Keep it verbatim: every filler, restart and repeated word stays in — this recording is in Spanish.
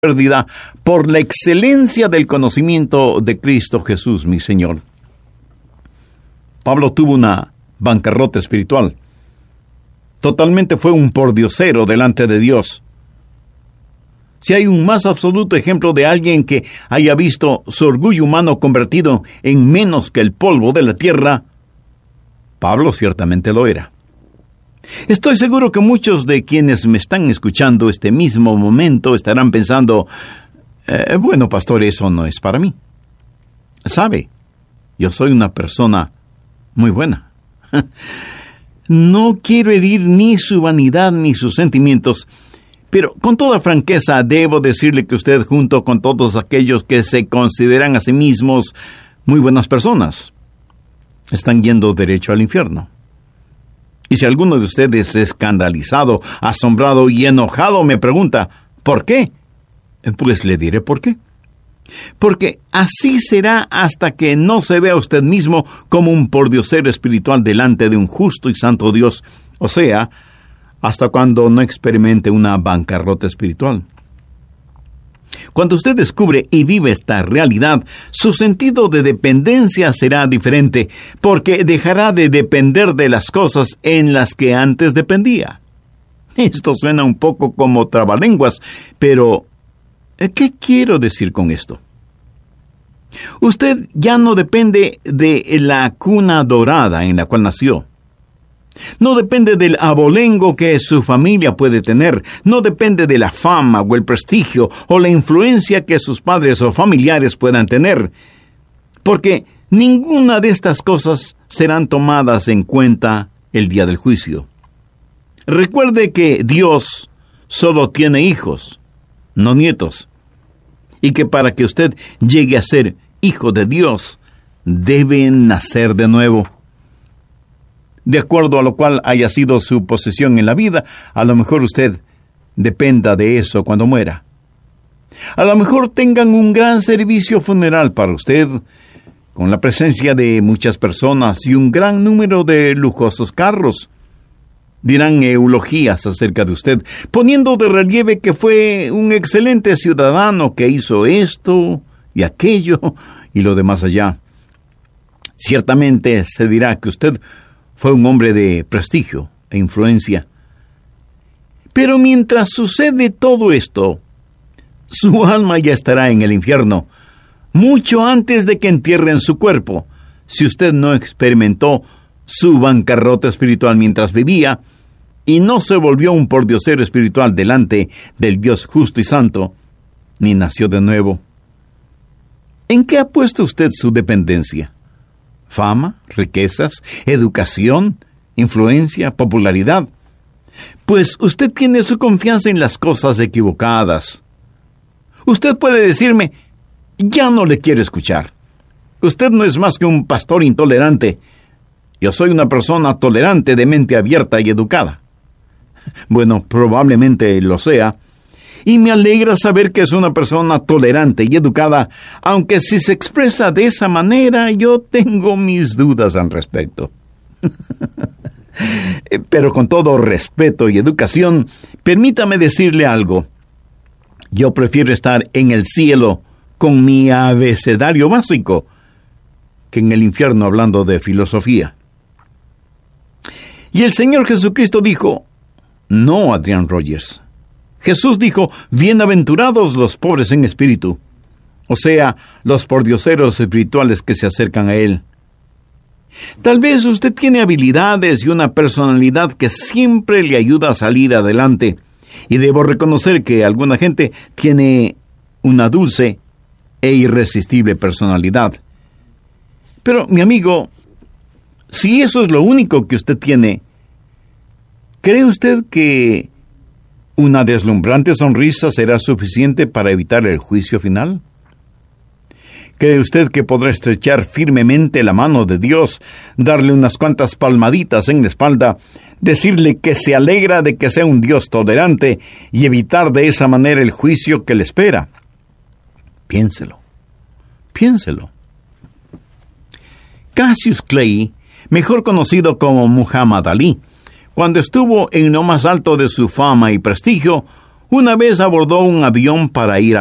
pérdida por la excelencia del conocimiento de Cristo Jesús, mi Señor. Pablo tuvo una bancarrota espiritual. Totalmente fue un pordiosero delante de Dios. Si hay un más absoluto ejemplo de alguien que haya visto su orgullo humano convertido en menos que el polvo de la tierra, Pablo ciertamente lo era. Estoy seguro que muchos de quienes me están escuchando este mismo momento estarán pensando, eh, bueno, pastor, eso no es para mí. ¿Sabe? Yo soy una persona muy buena. No quiero herir ni su vanidad ni sus sentimientos, pero con toda franqueza debo decirle que usted, junto con todos aquellos que se consideran a sí mismos muy buenas personas, están yendo derecho al infierno. Y si alguno de ustedes, escandalizado, asombrado y enojado, me pregunta, ¿por qué? Pues le diré por qué. Porque así será hasta que no se vea usted mismo como un pordiosero espiritual delante de un justo y santo Dios, o sea, hasta cuando no experimente una bancarrota espiritual. Cuando usted descubre y vive esta realidad, su sentido de dependencia será diferente, porque dejará de depender de las cosas en las que antes dependía. Esto suena un poco como trabalenguas, pero ¿qué quiero decir con esto? Usted ya no depende de la cuna dorada en la cual nació. No depende del abolengo que su familia puede tener. No depende de la fama o el prestigio o la influencia que sus padres o familiares puedan tener. Porque ninguna de estas cosas serán tomadas en cuenta el día del juicio. Recuerde que Dios solo tiene hijos, no nietos. Y que para que usted llegue a ser hijo de Dios, debe nacer de nuevo. De acuerdo a lo cual haya sido su posición en la vida, a lo mejor usted dependa de eso cuando muera. A lo mejor tengan un gran servicio funeral para usted, con la presencia de muchas personas y un gran número de lujosos carros. Dirán eulogías acerca de usted, poniendo de relieve que fue un excelente ciudadano que hizo esto y aquello y lo demás allá. Ciertamente se dirá que usted fue un hombre de prestigio e influencia. Pero mientras sucede todo esto, su alma ya estará en el infierno, mucho antes de que entierren su cuerpo, si usted no experimentó su bancarrota espiritual mientras vivía, y no se volvió un pordiosero espiritual delante del Dios justo y santo, ni nació de nuevo. ¿En qué ha puesto usted su dependencia? ¿Fama, riquezas, educación, influencia, popularidad? Pues usted tiene su confianza en las cosas equivocadas. Usted puede decirme, ya no le quiero escuchar. Usted no es más que un pastor intolerante. Yo soy una persona tolerante, de mente abierta y educada. Bueno, probablemente lo sea. Y me alegra saber que es una persona tolerante y educada, aunque si se expresa de esa manera, yo tengo mis dudas al respecto. Pero con todo respeto y educación, permítame decirle algo. Yo prefiero estar en el cielo con mi abecedario básico que en el infierno hablando de filosofía. Y el Señor Jesucristo dijo, no, Adrián Rogers. Jesús dijo, bienaventurados los pobres en espíritu, o sea, los pordioseros espirituales que se acercan a Él. Tal vez usted tiene habilidades y una personalidad que siempre le ayuda a salir adelante, y debo reconocer que alguna gente tiene una dulce e irresistible personalidad. Pero, mi amigo, si eso es lo único que usted tiene, ¿cree usted que una deslumbrante sonrisa será suficiente para evitar el juicio final? ¿Cree usted que podrá estrechar firmemente la mano de Dios, darle unas cuantas palmaditas en la espalda, decirle que se alegra de que sea un Dios tolerante y evitar de esa manera el juicio que le espera? Piénselo, piénselo. Cassius Clay, mejor conocido como Muhammad Ali, cuando estuvo en lo más alto de su fama y prestigio, Una vez abordó un avión para ir